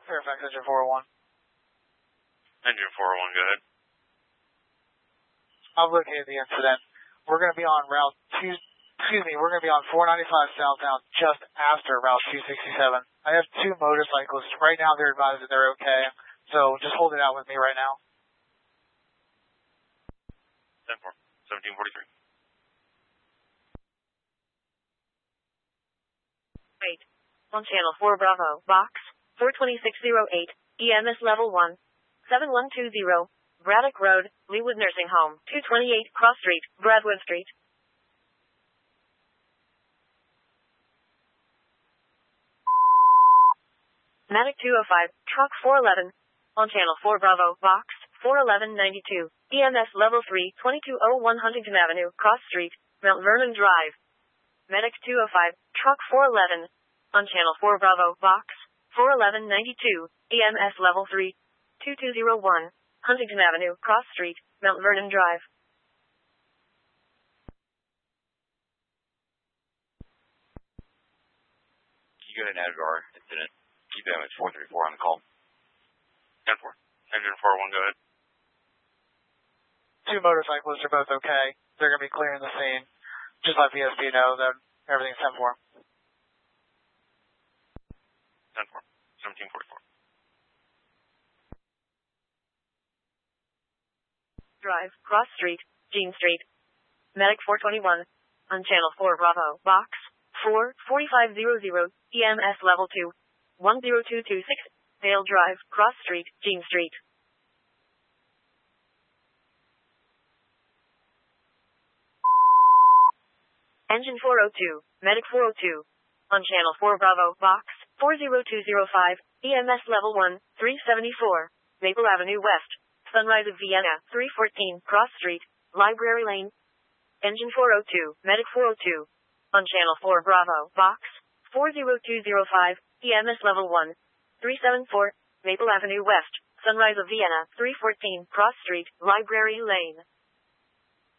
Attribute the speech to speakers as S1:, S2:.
S1: Fairfax engine 401.
S2: Engine 401, go ahead.
S1: I've located the incident. We're going to be on we're going to be on 495 southbound just after Route 267. I have two motorcyclists. Right now they're advised that they're okay, so just hold it out with me right now.
S2: 10-4, 1743.
S3: Wait. On channel 4 Bravo, box 42608, EMS level 1, 7120, Braddock Road, Leewood Nursing Home, 228 Cross Street, Bradwood Street. Medic 205, truck 411, on channel 4 Bravo, box 41192, EMS level 3, 2201 Huntington Avenue, Cross Street, Mount Vernon Drive. Medic 205, truck 411, on channel 4 Bravo, box 41192, EMS level 3, 2201, Huntington Avenue, Cross Street, Mount Vernon Drive.
S2: Can you go ahead and add our incident? Keep damage 434 on the call. 10-4. Engine 401, go ahead.
S1: Two motorcyclists are both okay. They're going to be clearing the scene. Just let VSP know that everything's 10-4.
S2: 10-4. 1744.
S3: Drive, Cross Street, Jean Street. Medic 421, on channel 4 Bravo, box 44500, EMS level 2, 10226, Dale Drive, Cross Street, Jean Street. Engine 402, Medic 402, on channel 4 Bravo, box 40205, EMS level 1, 374, Maple Avenue West, Sunrise of Vienna, 314, Cross Street, Library Lane. Engine 402, Medic 402, on channel 4 Bravo, box 40205, EMS level 1, 374, Maple Avenue West, Sunrise of Vienna, 314, Cross Street, Library Lane.